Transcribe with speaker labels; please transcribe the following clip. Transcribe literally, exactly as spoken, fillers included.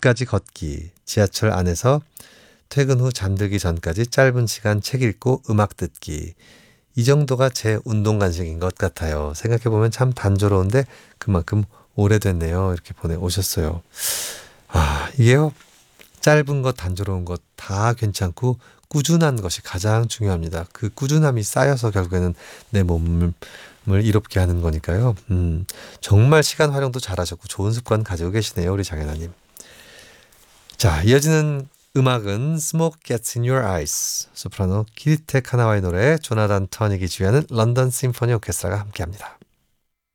Speaker 1: 집까지 걷기, 지하철 안에서 퇴근 후 잠들기 전까지 짧은 시간 책 읽고 음악 듣기. 이 정도가 제 운동 간식인 것 같아요. 생각해보면 참 단조로운데 그만큼 오래됐네요. 이렇게 보내오셨어요. 아, 이게요. 짧은 것, 단조로운 것 다 괜찮고 꾸준한 것이 가장 중요합니다. 그 꾸준함이 쌓여서 결국에는 내 몸을 이롭게 하는 거니까요. 음, 정말 시간 활용도 잘하셨고 좋은 습관 가지고 계시네요. 우리 장혜나님. 자, 이어지는 음악은 Smoke Gets in Your Eyes, 소프라노 기리텍 하나와의 노래, 조나단 터닉이 주연하는 런던 심포니 오케스트라가 함께합니다.